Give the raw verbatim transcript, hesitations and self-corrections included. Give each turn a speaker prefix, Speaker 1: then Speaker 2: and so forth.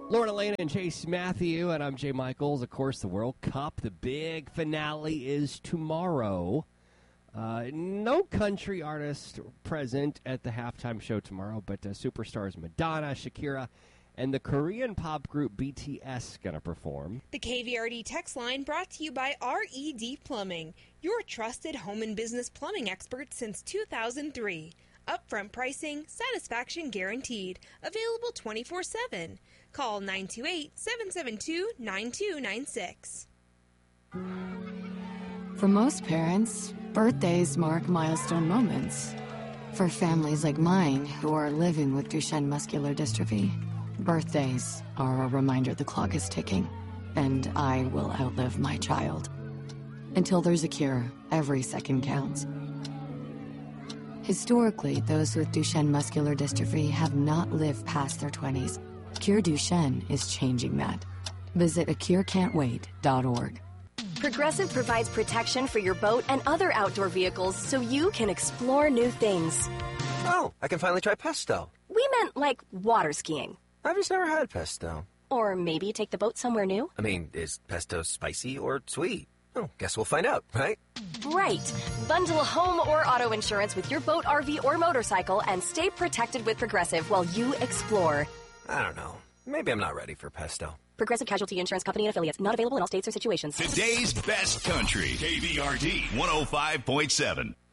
Speaker 1: Lauren Elena and Chase Matthew, and I'm Jay Michaels. Of course, the World Cup, the big finale is tomorrow. Uh, no country artist present at the halftime show tomorrow, but uh, superstars Madonna, Shakira, and the Korean pop group B T S going to perform.
Speaker 2: The K V R D text line brought to you by R E D Plumbing, your trusted home and business plumbing expert since two thousand three. Upfront pricing, satisfaction guaranteed. Available twenty-four seven. Call nine two eight, seven seven two, nine two nine six.
Speaker 3: For most parents, birthdays mark milestone moments. For families like mine who are living with Duchenne muscular dystrophy, birthdays are a reminder the clock is ticking, and I will outlive my child. Until there's a cure, every second counts. Historically, those with Duchenne muscular dystrophy have not lived past their twenties. Cure Duchenne is changing that. Visit a cure can't wait dot org.
Speaker 4: Progressive provides protection for your boat and other outdoor vehicles so you can explore new things.
Speaker 5: Oh, I can finally try pesto.
Speaker 4: We meant like water skiing.
Speaker 5: I've just never had pesto.
Speaker 4: Or maybe take the boat somewhere new.
Speaker 5: I mean, is pesto spicy or sweet? Oh, guess we'll find out, right?
Speaker 4: Right. Bundle home or auto insurance with your boat, R V, or motorcycle and stay protected with Progressive while you explore.
Speaker 5: I don't know. Maybe I'm not ready for pesto.
Speaker 4: Progressive Casualty Insurance Company and Affiliates. Not available in all states or situations.
Speaker 6: Today's best country. K V R D one oh five point seven.